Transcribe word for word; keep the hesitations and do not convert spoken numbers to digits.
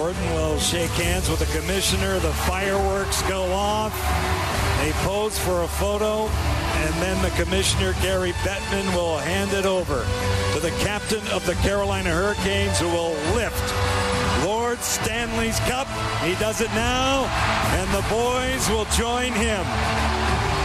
Jordan will shake hands with the commissioner. The fireworks go off. They pose for a photo, and then the commissioner, Gary Bettman, will hand it over to the captain of the Carolina Hurricanes, who will lift Lord Stanley's Cup. He does it now, and the boys will join him.